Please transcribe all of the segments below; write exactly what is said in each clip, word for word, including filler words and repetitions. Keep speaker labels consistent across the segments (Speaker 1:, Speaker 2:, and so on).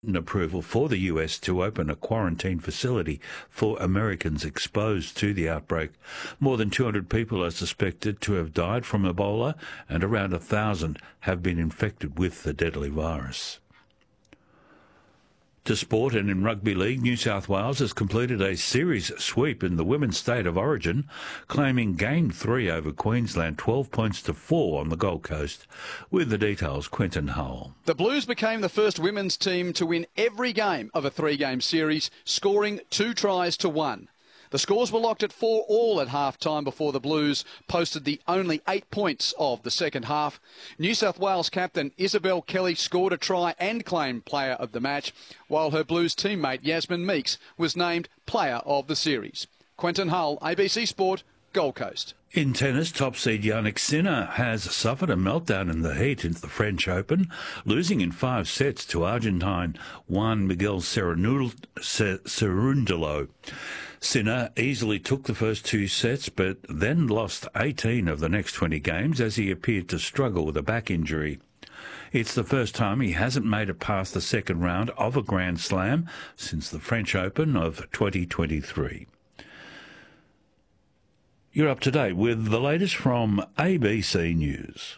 Speaker 1: approval for the U S to open a quarantine facility for Americans exposed to the outbreak. More than two hundred people are suspected to have died from Ebola, and around one thousand have been infected with the deadly virus. To sport, and in Rugby League, New South Wales has completed a series sweep in the women's state of origin, claiming game three over Queensland, twelve points to four on the Gold Coast. With the details, Quentin Hull.
Speaker 2: The Blues became the first women's team to win every game of a three-game series, scoring two tries to one. The scores were locked at four all at half-time before the Blues posted the only eight points of the second half. New South Wales captain Isabel Kelly scored a try and claimed player of the match, while her Blues teammate Yasmin Meeks was named player of the series. Quentin Hull, A B C Sport, Gold Coast.
Speaker 1: In tennis, top seed Jannik Sinner has suffered a meltdown in the heat into the French Open, losing in five sets to Argentine Juan Miguel Cerundolo. Sinner easily took the first two sets, but then lost eighteen of the next twenty games as he appeared to struggle with a back injury. It's the first time he hasn't made it past the second round of a Grand Slam since the French Open of twenty twenty-three. You're up to date with the latest from A B C News.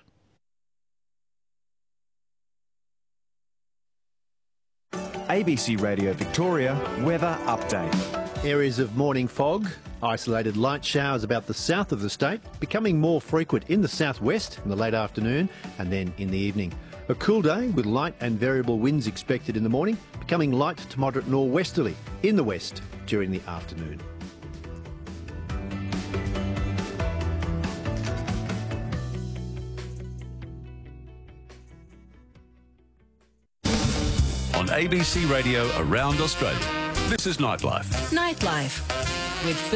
Speaker 3: A B C Radio Victoria weather update.
Speaker 4: Areas of morning fog, isolated light showers about the south of the state, becoming more frequent in the southwest in the late afternoon and then in the evening. A cool day with light and variable winds expected in the morning, becoming light to moderate nor'westerly in the west during the afternoon.
Speaker 5: On A B C Radio around Australia, this is Nightlife.
Speaker 6: Nightlife with